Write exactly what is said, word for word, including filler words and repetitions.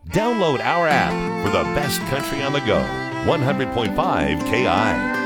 Download our app for the best country on the go. one hundred point five K I.